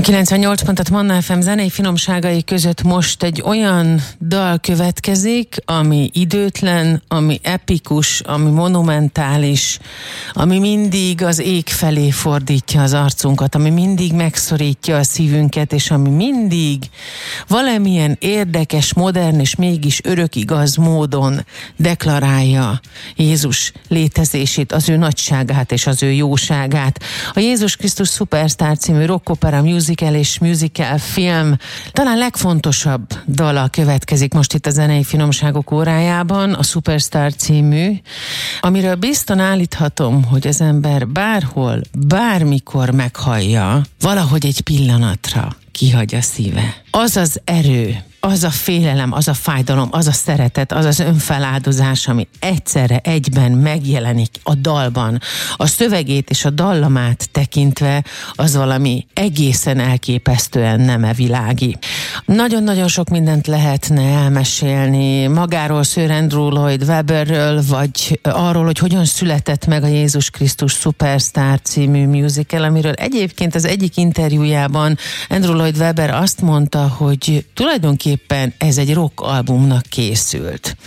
98 pontot Manna FM zenei finomságai között most egy olyan dal következik, ami időtlen, ami epikus, ami monumentális, ami mindig az ég felé fordítja az arcunkat, ami mindig megszorítja a szívünket, és ami mindig valamilyen érdekes, modern és mégis örökigaz módon deklarálja Jézus létezését, az ő nagyságát és az ő jóságát. A Jézus Krisztus Superstar című rockopera musical és musical film talán legfontosabb dala következik most itt a zenei finomságok órájában, a Superstar című, amiről biztosan állíthatom, hogy az ember bárhol, bármikor meghallja, valahogy egy pillanatra kihagy a szíve. Az az erő, az a félelem, az a fájdalom, az a szeretet, az az önfeláldozás, ami egyszerre egyben megjelenik a dalban, a szövegét és a dallamát tekintve, az valami egészen elképesztően nemevilági. Nagyon-nagyon sok mindent lehetne elmesélni magáról, Sir Andrew Lloyd Webberről, vagy arról, hogy hogyan született meg a Jézus Krisztus Superstar című musical, amiről egyébként az egyik interjújában Andrew Lloyd Webber azt mondta, hogy tulajdonképpen ez egy rock albumnak készült.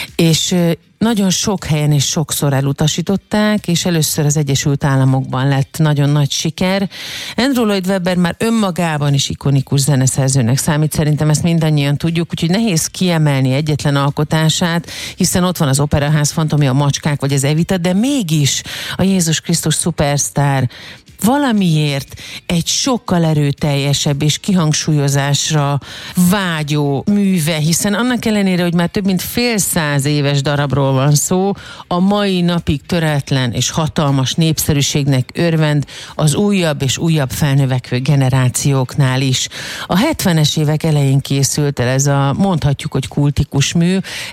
És nagyon sok helyen és sokszor elutasították, és először az Egyesült Államokban lett nagyon nagy siker. Andrew Lloyd Webber már önmagában is ikonikus zeneszerzőnek számít, szerintem ezt mindannyian tudjuk, úgyhogy nehéz kiemelni egyetlen alkotását, hiszen ott van az Operaház Fantomja, a Macskák vagy az Evita, de mégis a Jézus Krisztus Superstar valamiért egy sokkal erőteljesebb és kihangsúlyozásra vágyó műve, hiszen annak ellenére, hogy már több mint fél száz éves darabról van szó, a mai napig töretlen és hatalmas népszerűségnek örvend az újabb és újabb felnövekvő generációknál is. A 70-es évek elején készült el ez a, mondhatjuk, hogy kultikus mű.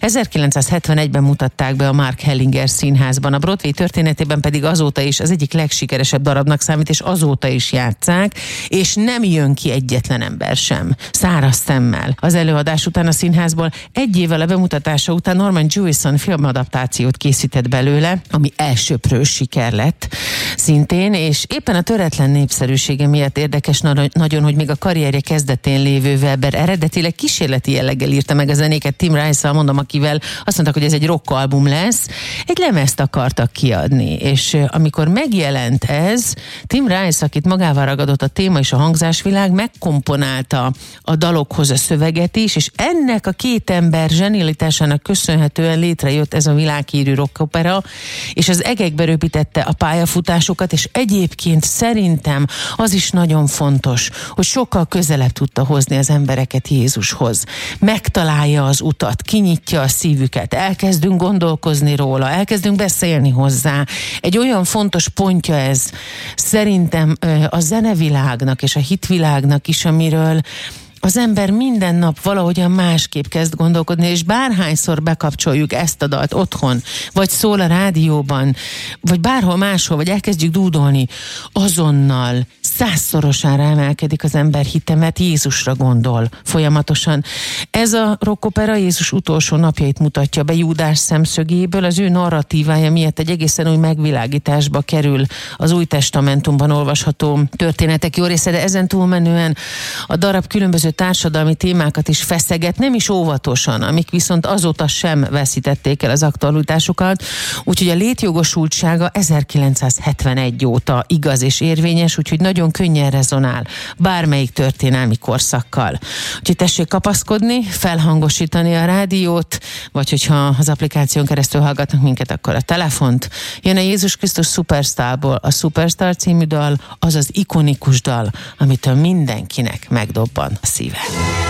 1971-ben mutatták be a Mark Hellinger Színházban, a Broadway történetében pedig azóta is az egyik legsikeresebb darabnak számít, és azóta is játsszák, és nem jön ki egyetlen ember sem, száraz szemmel. Az előadás után a színházból egy évvel a bemutatása után Norman Jewison filmadaptációt készített belőle, ami elsőprő siker lett szintén, és éppen a töretlen népszerűsége miatt érdekes nagyon, hogy még a karrierje kezdetén lévő Webber eredetileg kísérleti jelleggel írta meg a zenéket Tim Rice-szal, mondom, akivel azt mondták, hogy ez egy rock album lesz, egy lemezt akartak kiadni, és amikor megjelent ez, Tim Rice, akit magával ragadott a téma és a hangzásvilág, megkomponálta a dalokhoz a szöveget is, és ennek a két ember zsenialitásának köszönhetően létrejött ez a világhírű rockopera, és az egekbe röpítette a pályafutásokat, és egyébként szerintem az is nagyon fontos, hogy sokkal közelebb tudta hozni az embereket Jézushoz. Megtalálja az utat, kinyitja a szívüket, elkezdünk gondolkozni róla, elkezdünk beszélni hozzá. Egy olyan fontos pontja ez szerintem a zenevilágnak és a hitvilágnak is, amiről az ember minden nap valahogyan másképp kezd gondolkodni, és bárhányszor bekapcsoljuk ezt a dalt otthon, vagy szól a rádióban, vagy bárhol máshol, vagy elkezdjük dúdolni, azonnal 100-szorosára emelkedik az ember hite, mert Jézusra gondol folyamatosan. Ez a rockopera Jézus utolsó napjait mutatja be Júdás szemszögéből, az ő narratívája miatt egy egészen új megvilágításba kerül az Új Testamentumban olvasható történetek jó része, de ezen túlmenően a darab különböző társadalmi témákat is feszeget, nem is óvatosan, amik viszont azóta sem veszítették el az aktualitásukat, úgyhogy a létjogosultsága 1971 óta igaz és érvényes, úgyhogy nagyon könnyen rezonál bármelyik történelmi korszakkal. Úgyhogy tessék kapaszkodni, felhangosítani a rádiót, vagy hogyha az applikáción keresztül hallgatnak minket, akkor a telefont. Jön a Jézus Krisztus Superstarból a Superstar című dal, az az ikonikus dal, amitől mindenkinek megdobban a szíve.